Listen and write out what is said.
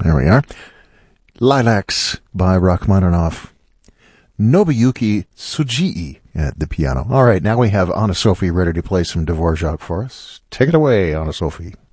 There we are. Lilacs by Rachmaninoff. Nobuyuki Tsujii at the piano. All right, now we have Anna Sophie ready to play some Dvorak for us. Take it away, Anna Sophie.